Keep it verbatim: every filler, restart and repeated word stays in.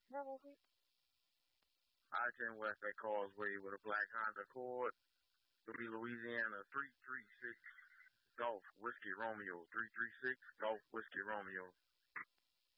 I ten West at Causeway with a black Honda Accord. It'll be Louisiana three three six Golf Whiskey Romeo. three three six Golf Whiskey Romeo.